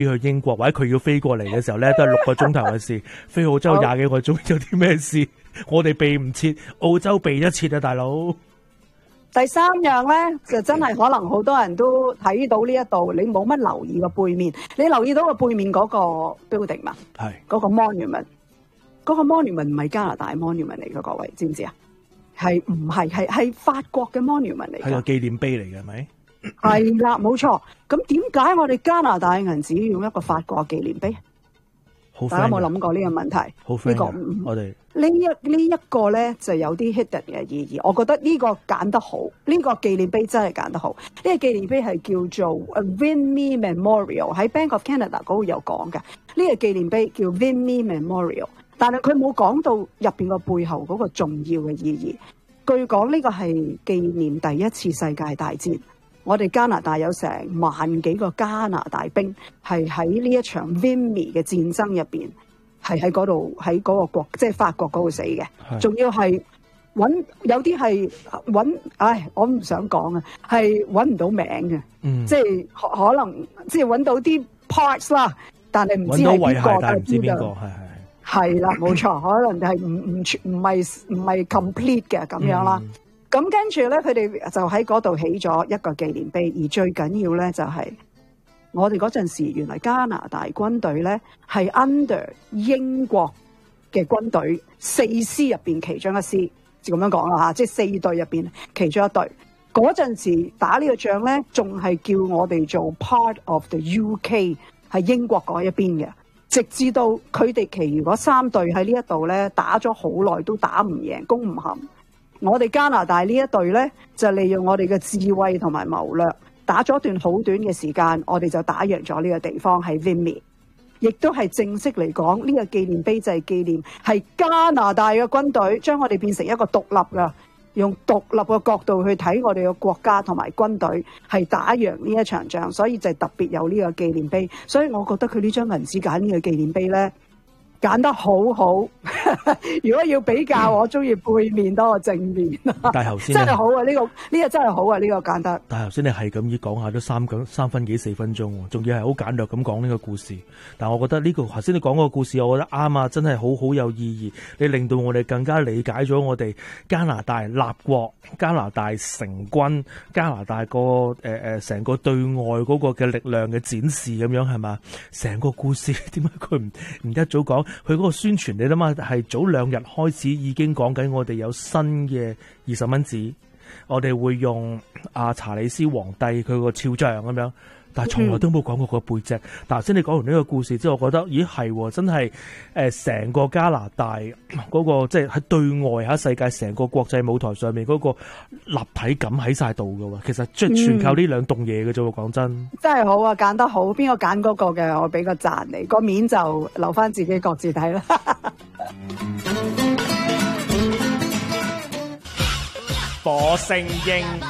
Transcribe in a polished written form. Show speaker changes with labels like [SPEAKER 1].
[SPEAKER 1] 去英國，或者佢要飛過嚟嘅時候咧，都係6個鐘頭嘅事。飛澳洲20幾個鐘，有啲咩事？我哋避唔切，澳洲避得切啊，大佬。
[SPEAKER 2] 第三樣咧，就真係可能好多人都睇到呢一度，你冇乜留意個背面，你留意到個背面嗰個 building 嘛？係嗰個 monument， 嗰個 monument 唔係加拿大 monument 嚟嘅，各位知唔知啊？係唔係？係法國嘅 monument 嚟嘅，係個
[SPEAKER 1] 紀念碑嚟嘅，係咪？
[SPEAKER 2] 係啦，冇錯。咁點解我哋加拿大嘅銀紙要用一個法國紀念碑？大家有冇諗過呢個問題？呢個
[SPEAKER 1] 我哋
[SPEAKER 2] 呢一個咧就有啲 hidden 嘅意義。我覺得呢個揀得好，呢個紀念碑真係揀得好。呢個紀念碑係叫做 Vimy Memorial， 喺 Bank of Canada 嗰度有講嘅。呢個紀念碑叫 Vimy Memorial， 但係佢冇講到入邊個背後嗰個重要嘅意義。據講呢個係紀念第一次世界大戰。我哋加拿大有成萬幾個加拿大兵係喺呢一場 Vimy 嘅戰爭入邊，係喺嗰度喺嗰個國，即係法國嗰度死嘅。仲要係有啲係我唔想講啊，係揾唔到名嘅。即係可能即係揾到啲 parts 啦，但係唔知係邊個，但係唔知邊個係啦，冇錯，可能係唔係 complete 嘅咁樣啦。咁跟住咧，佢哋就喺嗰度起咗一個紀念碑，而最緊要咧就係我哋嗰陣時，原來加拿大軍隊咧係 under 英國嘅軍隊4師入邊其中一師，就咁樣講啦嚇，即係4隊入邊其中一隊。嗰陣時打呢個仗咧，仲係叫我哋做 part of the UK， 係英國嗰一邊嘅，直至到佢哋其餘嗰3隊喺呢一度咧打咗好耐都打唔贏，攻唔陷。我哋加拿大呢一隊呢，就利用我哋嘅智慧同埋謀略，打咗段好短嘅時間，我哋就打贏咗呢個地方喺 Vimy， 亦都係正式嚟講呢個紀念碑就係紀念係加拿大嘅軍隊將我哋變成一個獨立嘅，用獨立嘅角度去睇我哋嘅國家同埋軍隊係打贏呢一場仗，所以就特別有呢個紀念碑。所以我覺得佢呢張銀紙揀呢個紀念碑呢，揀得好好，如果要比較，我中意背面多過正面。
[SPEAKER 1] 但係頭先
[SPEAKER 2] 真係好啊！呢個真係好啊！呢個揀得。
[SPEAKER 1] 但係頭先你係咁意講下都3分幾4分鐘，仲要係好簡略咁講呢個故事。但係我覺得呢個頭先你講個故事，我覺得啱啊，真係好有意義。你令到我哋更加理解咗我哋加拿大立國、加拿大成軍、加拿大個成個對外嗰個嘅力量嘅展示咁樣係嘛？成個故事點解佢唔一早講？佢嗰個宣傳你諗下，係早2日開始已經講緊我哋有新嘅20蚊紙，我哋會用查理斯皇帝佢個肖像咁樣，但係從來都冇講過個背脊。但頭先你講完呢個故事之後，我覺得咦係真係成個加拿大嗰個即係喺對外喺世界成個國際舞台上面嗰個立體感喺晒度㗎喎。其實即係全靠呢2棟嘢嘅啫喎，講真。真
[SPEAKER 2] 係好啊，揀得好。邊個揀嗰個嘅，我俾個讚你。個面就留翻自己各自睇啦。
[SPEAKER 1] 火星鷹。